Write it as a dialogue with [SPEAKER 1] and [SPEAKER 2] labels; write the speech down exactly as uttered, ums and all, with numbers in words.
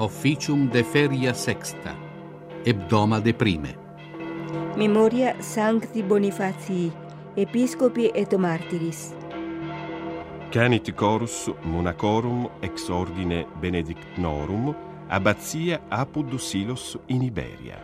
[SPEAKER 1] Officium de feria sexta, hebdoma de prime.
[SPEAKER 2] Memoria Sancti Bonifatii, Episcopi et Martyris.
[SPEAKER 3] Canit chorus monacorum ex ordine benedictinorum, abbazia Apud Silos in Iberia.